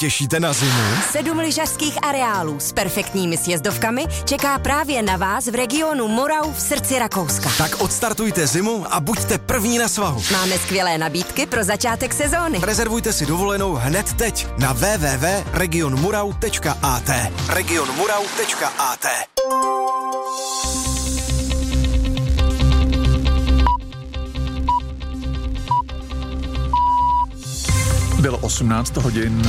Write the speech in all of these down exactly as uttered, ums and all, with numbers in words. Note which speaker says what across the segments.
Speaker 1: Těšíte na zimu?
Speaker 2: Sedm lyžařských areálů s perfektními sjezdovkami čeká právě na vás v regionu Morau v srdci Rakouska.
Speaker 1: Tak odstartujte zimu a buďte první na svahu.
Speaker 2: Máme skvělé nabídky pro začátek sezóny.
Speaker 1: Rezervujte si dovolenou hned teď na w w w tečka region murau tečka a t. region murau tečka a t.
Speaker 3: Bylo osmnáct hodin.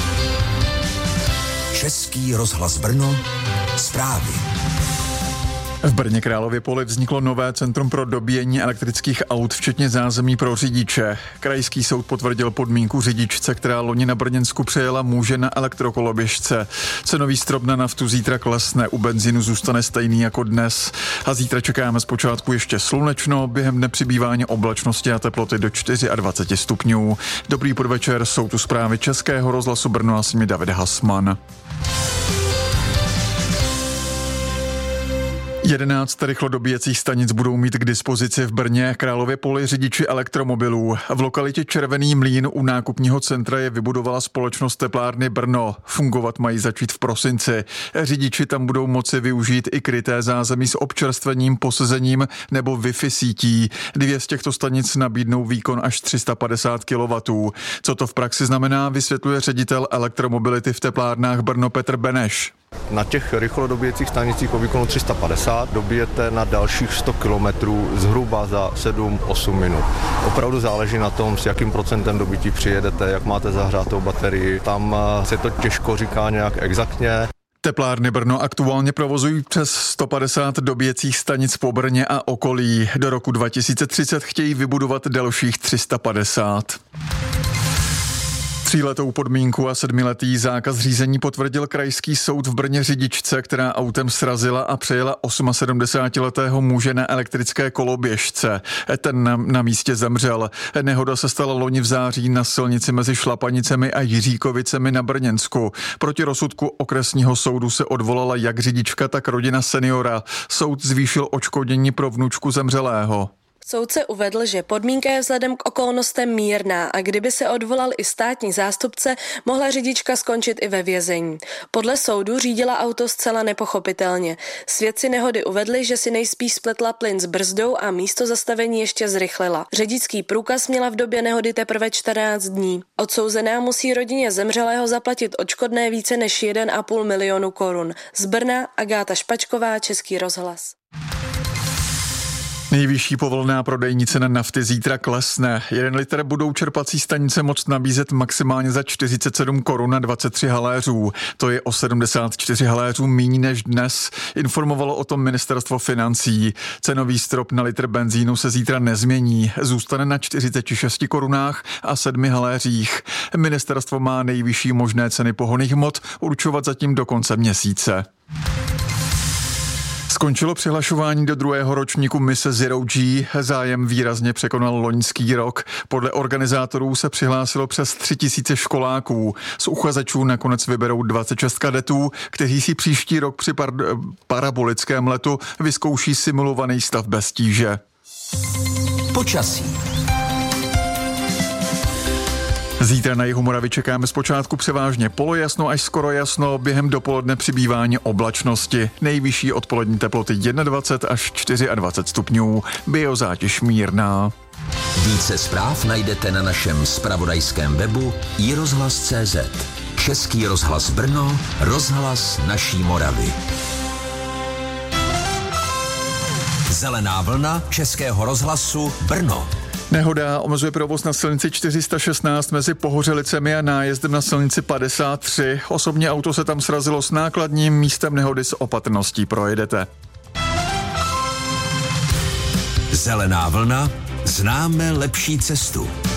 Speaker 4: Český rozhlas Brno, zprávy.
Speaker 3: V Brně Králově Poli vzniklo nové centrum pro dobíjení elektrických aut, včetně zázemí pro řidiče. Krajský soud potvrdil podmínku řidičce, která loni na Brněnsku přejela muže na elektrokoloběžce. Cenový strop na naftu zítra klesne, u benzínu zůstane stejný jako dnes. A zítra čekáme zpočátku ještě slunečno, během dne přibývání oblačnosti a teploty do dvacet čtyři stupňů. Dobrý podvečer, jsou tu zprávy Českého rozhlasu Brno a s nimi David Hasman. jedenáct rychlodobíjecích stanic budou mít k dispozici v Brně Králově Poli řidiči elektromobilů. V lokalitě Červený mlýn u nákupního centra je vybudovala společnost teplárny Brno. Fungovat mají začít v prosinci. Řidiči tam budou moci využít i kryté zázemí s občerstvením, posezením nebo Wi-Fi sítí. Dvě z těchto stanic nabídnou výkon až tři sta padesát kilowattů. Co to v praxi znamená, vysvětluje ředitel elektromobility v teplárnách Brno Petr Beneš.
Speaker 5: Na těch rychlodobíjecích stanicích o výkonu tři sta padesát dobijete na dalších sto kilometrů zhruba za sedm osm minut. Opravdu záleží na tom, s jakým procentem dobití přijedete, jak máte zahřátou baterii. Tam se to těžko říká nějak exaktně.
Speaker 3: Teplárny Brno aktuálně provozují přes sto padesát dobíjecích stanic po Brně a okolí. Do roku dva tisíce třicet chtějí vybudovat dalších tři sta padesát. Tříletou podmínku a sedmiletý zákaz řízení potvrdil krajský soud v Brně řidičce, která autem srazila a přejela sedmdesátiosemletého muže na elektrické koloběžce. Ten na, na místě zemřel. Nehoda se stala loni v září na silnici mezi Šlapanicemi a Jiříkovicemi na Brněnsku. Proti rozsudku okresního soudu se odvolala jak řidička, tak rodina seniora. Soud zvýšil odškodnění pro vnučku zemřelého.
Speaker 6: Soudce uvedl, že podmínka je vzhledem k okolnostem mírná a kdyby se odvolal i státní zástupce, mohla řidička skončit i ve vězení. Podle soudu řídila auto zcela nepochopitelně. Svědci nehody uvedli, že si nejspíš spletla plyn s brzdou a místo zastavení ještě zrychlila. Řidičský průkaz měla v době nehody teprve čtrnáct dní. Odsouzená musí rodině zemřelého zaplatit odškodné více než jeden a půl milionu korun. Z Brna Agáta Špačková, Český rozhlas.
Speaker 3: Nejvyšší povolená prodejní cena nafty zítra klesne. Jeden litr budou čerpací stanice moct nabízet maximálně za čtyřicet sedm korun na dvacet tři haléřů. To je o sedmdesát čtyři haléřů míň než dnes, informovalo o tom ministerstvo financí. Cenový strop na litr benzínu se zítra nezmění, zůstane na čtyřicet šest korunách a sedmi haléřích. Ministerstvo má nejvyšší možné ceny pohonných hmot určovat zatím do konce měsíce. Skončilo přihlašování do druhého ročníku mise Zero G. Zájem výrazně překonal loňský rok. Podle organizátorů se přihlásilo přes tři tisíce školáků. Z uchazečů nakonec vyberou dvacet šest kadetů, kteří si příští rok při par- parabolickém letu vyzkouší simulovaný stav bez tíže.
Speaker 4: Počasí.
Speaker 3: Zítra na jihu Moravy čekáme zpočátku převážně polojasno až skoro jasno, během dopoledne přibývání oblačnosti. Nejvyšší odpolední teploty dvacet jedna až dvacet čtyři stupňů, biozátěž mírná.
Speaker 4: Více zpráv najdete na našem zpravodajském webu i rozhlas tečka cé zet. Český rozhlas Brno, rozhlas naší Moravy. Zelená vlna Českého rozhlasu Brno.
Speaker 3: Nehoda omezuje provoz na silnici čtyři sta šestnáct mezi Pohořelicemi a nájezdem na silnici padesát tři. Osobně auto se tam srazilo s nákladním, místem nehody s opatrností projedete.
Speaker 4: Zelená vlna, známe lepší cestu.